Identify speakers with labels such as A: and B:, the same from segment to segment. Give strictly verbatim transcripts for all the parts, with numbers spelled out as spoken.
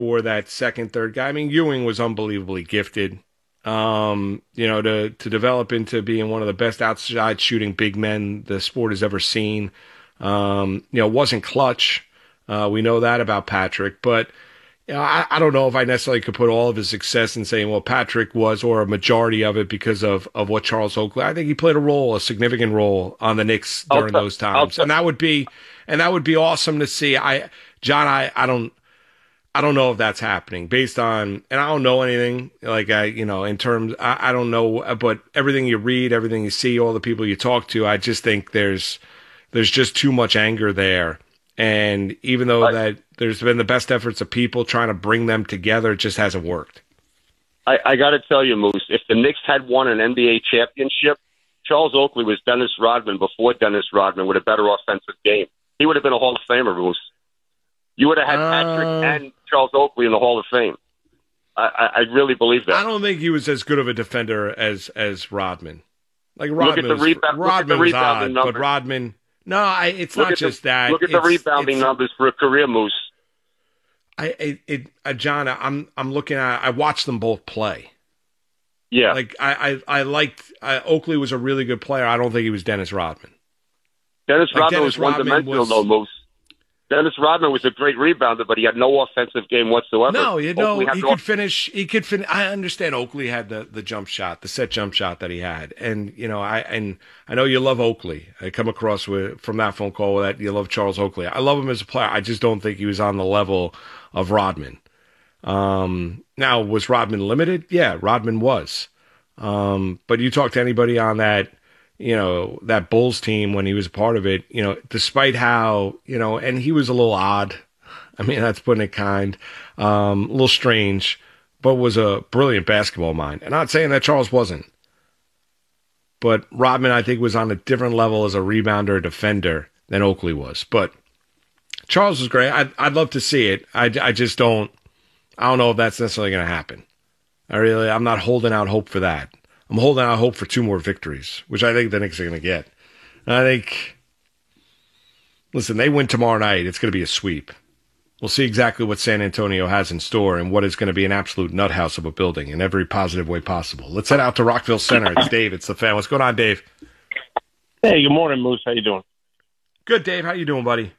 A: for that second, third guy. I mean, Ewing was unbelievably gifted. Um, you know, to to develop into being one of the best outside shooting big men the sport has ever seen. Um, you know, wasn't clutch. Uh, we know that about Patrick, but you know, I, I don't know if I necessarily could put all of his success in saying, well, Patrick was, or a majority of it because of, of what Charles Oakley. I think he played a role, a significant role on the Knicks during
B: I'll,
A: those
B: I'll,
A: times, and that would be, and that would be awesome to see. I, John, I, I don't. I don't know if that's happening based on, and I don't know anything like I, you know, in terms, I, I don't know, but everything you read, everything you see, all the people you talk to, I just think there's, there's just too much anger there. And even though
B: I,
A: that there's been the best efforts of people trying to bring them together, it just hasn't worked.
B: I, I got to tell you, Moose, if the Knicks had won an N B A championship, Charles Oakley was Dennis Rodman before Dennis Rodman with a better offensive game. He would have been a Hall of Famer, Moose. You would have had Patrick uh, and Charles Oakley in the Hall of Fame. I, I, I really believe that.
A: I don't think he was as good of a defender as as Rodman. Like Rodman,
B: look at the
A: was,
B: rebound,
A: Rodman
B: look at the
A: was odd,
B: numbers.
A: but Rodman. No, I, it's
B: look
A: not just
B: the,
A: that.
B: Look at
A: it's,
B: the rebounding
A: it's,
B: numbers for a career, Moose.
A: I, it, it uh, John, I'm I'm looking at. I watched them both play.
B: Yeah,
A: like I I, I liked uh, Oakley was a really good player. I don't think he was Dennis Rodman.
B: Dennis
A: like
B: Rodman
A: Dennis
B: was one dimensional, though, Moose. Dennis Rodman was a great rebounder, but he had no offensive game whatsoever.
A: No, you know, he
B: no...
A: could finish. He could finish. I understand Oakley had the, the jump shot, the set jump shot that he had, and you know, I and I know you love Oakley. I come across with from that phone call that you love Charles Oakley. I love him as a player. I just don't think he was on the level of Rodman. Um, now, was Rodman limited? Yeah, Rodman was. Um, but you talk to anybody on that. You know, that Bulls team when he was a part of it, you know, despite how, you know, and he was a little odd. I mean, that's putting it kind, um, a little strange, but was a brilliant basketball mind. And I'm not saying that Charles wasn't. But Rodman, I think, was on a different level as a rebounder, defender than Oakley was. But Charles was great. I'd, I'd love to see it. I, I just don't, I don't know if that's necessarily going to happen. I really, I'm not holding out hope for that. I'm holding out hope for two more victories, which I think the Knicks are going to get. And I think, listen, they win tomorrow night. It's going to be a sweep. We'll see exactly what San Antonio has in store and what is going to be an absolute nut house of a building in every positive way possible. Let's head out to Rockville Center. It's Dave. It's the fan. What's going on, Dave?
C: Hey, good morning, Moose. How you doing?
A: Good, Dave. How you doing, buddy?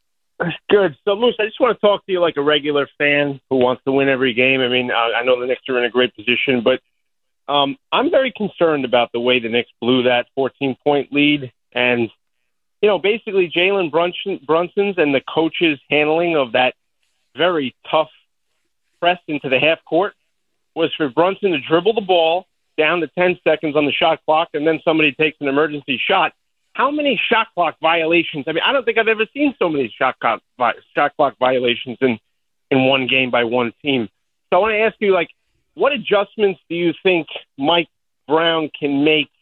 C: Good. So, Moose, I just want to talk to you like a regular fan who wants to win every game. I mean, I, I know the Knicks are in a great position, but Um, I'm very concerned about the way the Knicks blew that fourteen-point lead. And, you know, basically Jalen Brunson, Brunson's and the coach's handling of that very tough press into the half court was for Brunson to dribble the ball down to ten seconds on the shot clock, and then somebody takes an emergency shot. How many shot clock violations? I mean, I don't think I've ever seen so many shot clock, shot clock violations in, in one game by one team. So I want to ask you, like, what adjustments do you think Mike Brown can make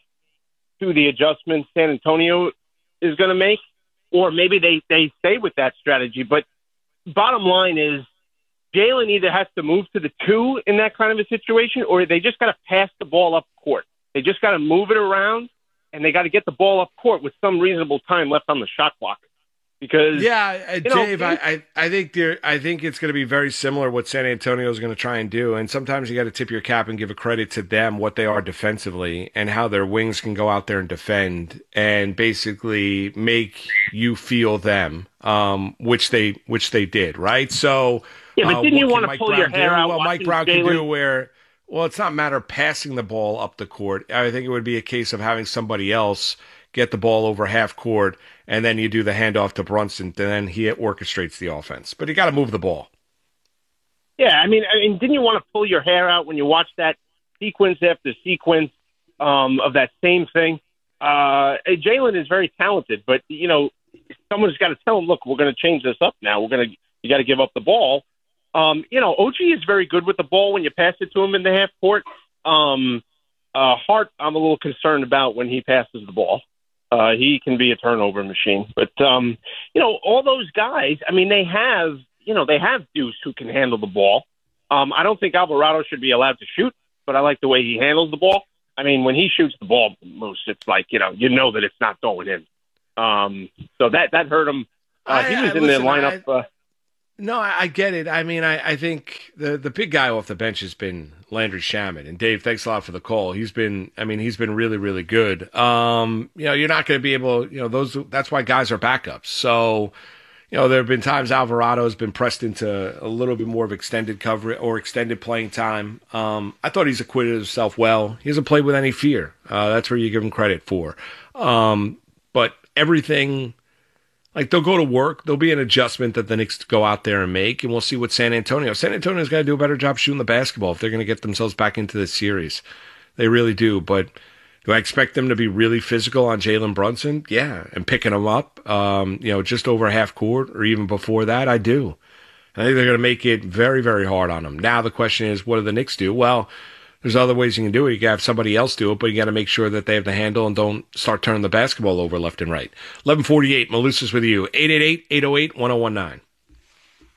C: to the adjustments San Antonio is going to make? Or maybe they, they stay with that strategy. But bottom line is Jalen either has to move to the two in that kind of a situation, or they just got to pass the ball up court. They just got to move it around, and they got to get the ball up court with some reasonable time left on the shot clock. Because
A: yeah, uh,
C: you know,
A: Dave, I, I, I think there, I think it's going to be very similar what San Antonio is going to try and do. And sometimes you got to tip your cap and give a credit to them what they are defensively and how their wings can go out there and defend and basically make you feel them, um, which they which they did, right? So
C: yeah, but
A: uh,
C: didn't you want to
A: Mike
C: pull
A: Brown
C: your hair
A: do?
C: out?
A: Well, Mike Brown
C: Jalen?
A: can do where. Well, it's not a matter of passing the ball up the court. I think it would be a case of having somebody else get the ball over half court, and then you do the handoff to Brunson, and then he orchestrates the offense. But you got to move the ball.
C: Yeah, I mean, I mean, didn't you want to pull your hair out when you watched that sequence after sequence um, of that same thing? Uh, Jalen is very talented, but you know, someone's got to tell him, look, we're going to change this up now. We're going to, you got to give up the ball. Um, you know, O G is very good with the ball when you pass it to him in the half court. Um, uh, Hart, I'm a little concerned about when he passes the ball. Uh, he can be a turnover machine. But, um, you know, all those guys, I mean, they have, you know, they have Deuce who can handle the ball. Um, I don't think Alvarado should be allowed to shoot, but I like the way he handles the ball. I mean, when he shoots the ball, Moose, it's like, you know, you know that it's not going in. Um, so that, that hurt him. Uh,
A: I,
C: he was
A: I,
C: in
A: listen,
C: the lineup.
A: I,
C: uh,
A: No, I, I get it. I mean, I, I think the the big guy off the bench has been Landry Shamet. And Dave, thanks a lot for the call. He's been, I mean, he's been really, really good. Um, you know, you're not going to be able, you know, those. That's why guys are backups. So, you know, there have been times Alvarado has been pressed into a little bit more of extended coverage or extended playing time. Um, I thought he's acquitted himself well. He hasn't played with any fear. Uh, that's where you give him credit for. Um, but everything. Like, they'll go to work. There'll be an adjustment that the Knicks go out there and make, and we'll see what San Antonio. San Antonio's got to do a better job shooting the basketball if they're going to get themselves back into this series. They really do. But do I expect them to be really physical on Jalen Brunson? Yeah, and picking him up, um, you know, just over half court or even before that, I do. I think they're going to make it very, very hard on him. Now the question is, what do the Knicks do? Well, there's other ways you can do it. You can have somebody else do it, but you got to make sure that they have the handle and don't start turning the basketball over left and right. eleven forty-eight, Malusis with you. eight eight eight, eight oh eight, one oh one nine.